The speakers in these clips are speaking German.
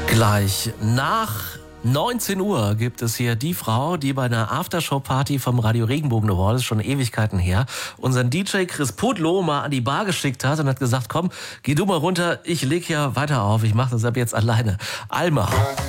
Gleich nach 19 Uhr gibt es hier die Frau, die bei einer Aftershow-Party vom Radio Regenbogen Award, ist schon Ewigkeiten her, unseren DJ Chris Pudlow mal an die Bar geschickt hat und hat gesagt, komm, geh du mal runter, ich leg hier weiter auf, ich mach das ab jetzt alleine. Alma.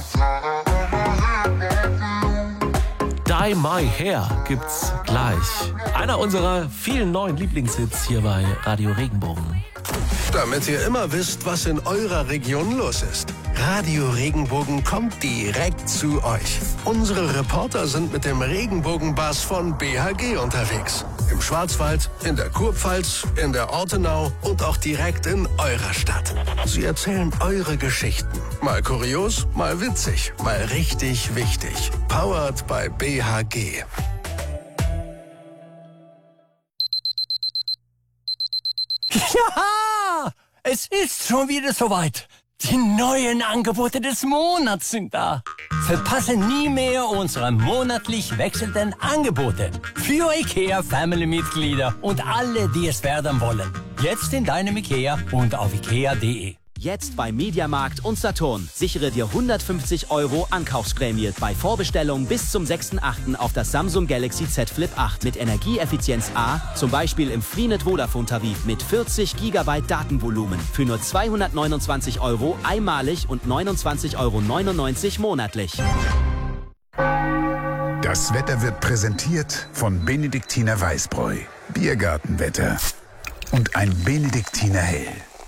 Dye My Hair gibt's gleich. Einer unserer vielen neuen Lieblingshits hier bei Radio Regenbogen. Damit ihr immer wisst, was in eurer Region los ist. Radio Regenbogen kommt direkt zu euch. Unsere Reporter sind mit dem Regenbogenbus von BHG unterwegs. Im Schwarzwald, in der Kurpfalz, in der Ortenau und auch direkt in eurer Stadt. Sie erzählen eure Geschichten. Mal kurios, mal witzig, mal richtig wichtig. Powered by BHG. Ja, es ist schon wieder soweit. Die neuen Angebote des Monats sind da. Verpasse nie mehr unsere monatlich wechselnden Angebote. Für IKEA-Family-Mitglieder und alle, die es werden wollen. Jetzt in deinem IKEA und auf ikea.de. Jetzt bei Mediamarkt und Saturn. Sichere dir 150 € Ankaufsprämie bei Vorbestellung bis zum 6.8. auf das Samsung Galaxy Z Flip 8 mit Energieeffizienz A, zum Beispiel im Freenet Vodafone Tarif mit 40 GB Datenvolumen für nur 229 € einmalig und 29,99 € monatlich. Das Wetter wird präsentiert von Benediktiner Weißbräu, Biergartenwetter und ein Benediktiner Hell.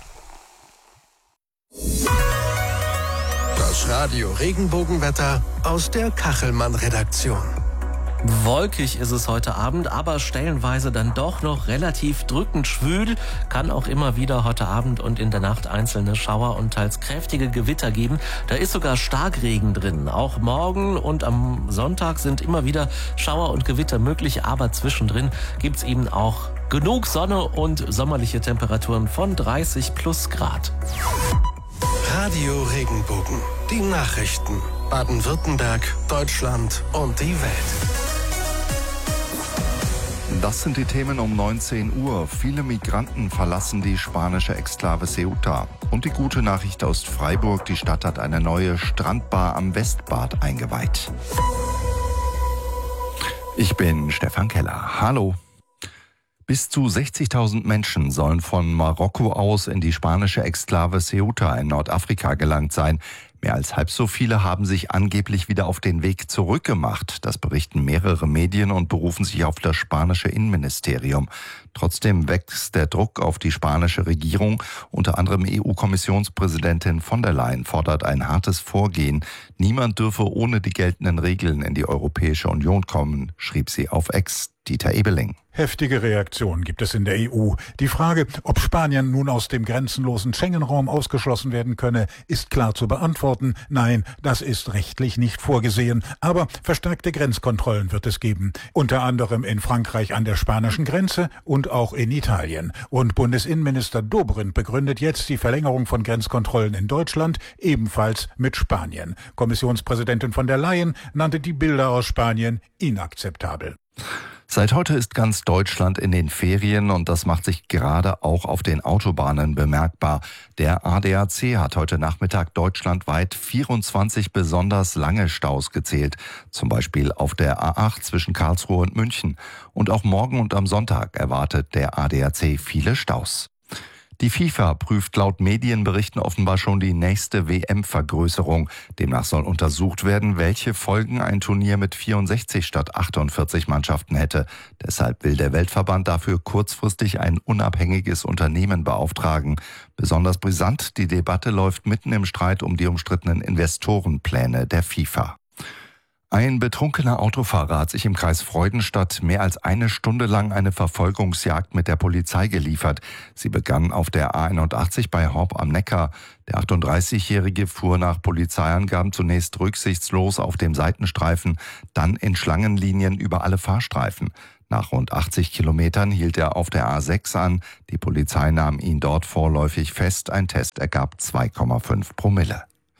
Das Radio Regenbogenwetter aus der Kachelmann-Redaktion. Wolkig ist es heute Abend, aber stellenweise dann doch noch relativ drückend schwül. Kann auch immer wieder heute Abend und in der Nacht einzelne Schauer und teils kräftige Gewitter geben. Da ist sogar Starkregen drin. Auch morgen und am Sonntag sind immer wieder Schauer und Gewitter möglich, aber zwischendrin gibt's eben auch genug Sonne und sommerliche Temperaturen von 30 plus Grad. Radio Regenbogen. Die Nachrichten. Baden-Württemberg, Deutschland und die Welt. Das sind die Themen um 19 Uhr. Viele Migranten verlassen die spanische Exklave Ceuta. Und die gute Nachricht aus Freiburg, die Stadt hat eine neue Strandbar am Westbad eingeweiht. Ich bin Stefan Keller. Hallo. Bis zu 60.000 Menschen sollen von Marokko aus in die spanische Exklave Ceuta in Nordafrika gelangt sein. Mehr als halb so viele haben sich angeblich wieder auf den Weg zurückgemacht. Das berichten mehrere Medien und berufen sich auf das spanische Innenministerium. Trotzdem wächst der Druck auf die spanische Regierung. Unter anderem EU-Kommissionspräsidentin von der Leyen fordert ein hartes Vorgehen. Niemand dürfe ohne die geltenden Regeln in die Europäische Union kommen, schrieb sie auf X. Dieter Ebeling. Heftige Reaktionen gibt es in der EU. Die Frage, ob Spanien nun aus dem grenzenlosen Schengen-Raum ausgeschlossen werden könne, ist klar zu beantworten. Nein, das ist rechtlich nicht vorgesehen. Aber verstärkte Grenzkontrollen wird es geben. Unter anderem in Frankreich an der spanischen Grenze und auch in Italien. Und Bundesinnenminister Dobrindt begründet jetzt die Verlängerung von Grenzkontrollen in Deutschland ebenfalls mit Spanien. Kommissionspräsidentin von der Leyen nannte die Bilder aus Spanien inakzeptabel. Seit heute ist ganz Deutschland in den Ferien und das macht sich gerade auch auf den Autobahnen bemerkbar. Der ADAC hat heute Nachmittag deutschlandweit 24 besonders lange Staus gezählt. Zum Beispiel auf der A8 zwischen Karlsruhe und München. Und auch morgen und am Sonntag erwartet der ADAC viele Staus. Die FIFA prüft laut Medienberichten offenbar schon die nächste WM-Vergrößerung. Demnach soll untersucht werden, welche Folgen ein Turnier mit 64 statt 48 Mannschaften hätte. Deshalb will der Weltverband dafür kurzfristig ein unabhängiges Unternehmen beauftragen. Besonders brisant, die Debatte läuft mitten im Streit um die umstrittenen Investorenpläne der FIFA. Ein betrunkener Autofahrer hat sich im Kreis Freudenstadt mehr als eine Stunde lang eine Verfolgungsjagd mit der Polizei geliefert. Sie begann auf der A81 bei Horb am Neckar. Der 38-Jährige fuhr nach Polizeiangaben zunächst rücksichtslos auf dem Seitenstreifen, dann in Schlangenlinien über alle Fahrstreifen. Nach rund 80 Kilometern hielt er auf der A6 an. Die Polizei nahm ihn dort vorläufig fest. Ein Test ergab 2,5 Promille.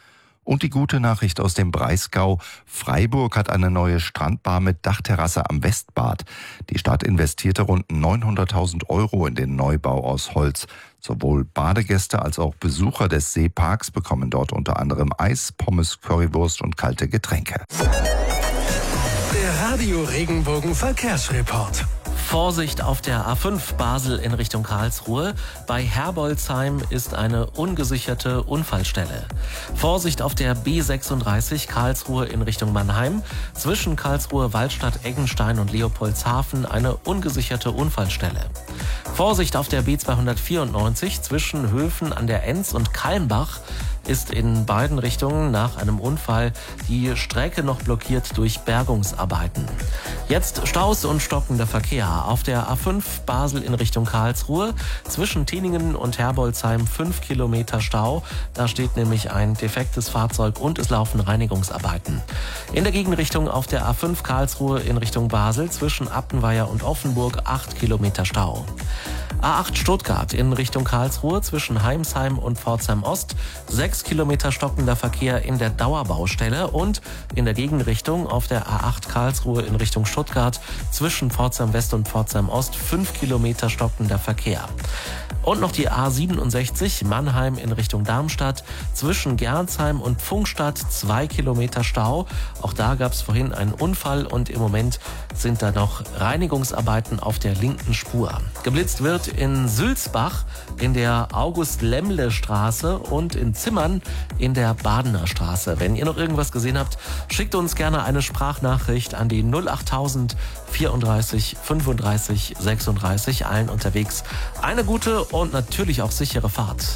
Und die gute Nachricht aus dem Breisgau. Freiburg hat eine neue Strandbar mit Dachterrasse am Westbad. Die Stadt investierte rund 900.000 Euro in den Neubau aus Holz. Sowohl Badegäste als auch Besucher des Seeparks bekommen dort unter anderem Eis, Pommes, Currywurst und kalte Getränke. Der Radio Regenbogen Verkehrsreport. Vorsicht auf der A5 Basel in Richtung Karlsruhe. Bei Herbolzheim ist eine ungesicherte Unfallstelle. Vorsicht auf der B36 Karlsruhe in Richtung Mannheim. Zwischen Karlsruhe, Waldstadt, Eggenstein und Leopoldshafen eine ungesicherte Unfallstelle. Vorsicht auf der B294 zwischen Höfen an der Enz und Kalmbach ist in beiden Richtungen nach einem Unfall die Strecke noch blockiert durch Bergungsarbeiten. Jetzt Staus und stockender Verkehr. Auf der A5 Basel in Richtung Karlsruhe zwischen Tiningen und Herbolzheim 5 Kilometer Stau. Da steht nämlich ein defektes Fahrzeug und es laufen Reinigungsarbeiten. In der Gegenrichtung auf der A5 Karlsruhe in Richtung Basel zwischen Appenweier und Offenburg 8 Kilometer Stau. A8 Stuttgart in Richtung Karlsruhe zwischen Heimsheim und Pforzheim Ost 6 Kilometer stockender Verkehr in der Dauerbaustelle und in der Gegenrichtung auf der A8 Karlsruhe in Richtung Stuttgart zwischen Pforzheim West und Pforzheim Ost 5 Kilometer stockender Verkehr. Und noch die A67 Mannheim in Richtung Darmstadt zwischen Gernsheim und Pfungstadt 2 Kilometer Stau. Auch da gab es vorhin einen Unfall und im Moment sind da noch Reinigungsarbeiten auf der linken Spur. Geblitzt wird in Sülzbach in der August-Lemmle-Straße und in Zimmern in der Badener Straße. Wenn ihr noch irgendwas gesehen habt, schickt uns gerne eine Sprachnachricht an die 08000 34 35 36. Allen unterwegs eine gute und natürlich auch sichere Fahrt.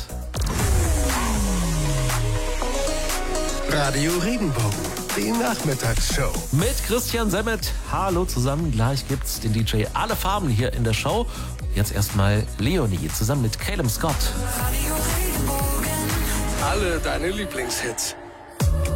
Radio Regenbogen, die Nachmittagsshow. Mit Christian Semmet. Hallo zusammen. Gleich gibt's den DJ Alle Farben hier in der Show. Jetzt erstmal Leonie zusammen mit Caleb Scott. Alle deine Lieblingshits.